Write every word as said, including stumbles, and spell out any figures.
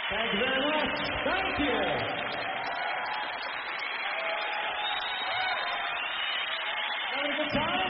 Thank you very much. Thank you. Having a good time?